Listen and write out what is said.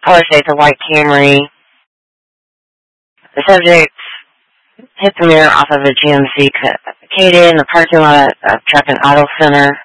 Caller states a white Camry. The subject hit the mirror off of a GMC Acadia in the parking lot of Truck and Auto Center.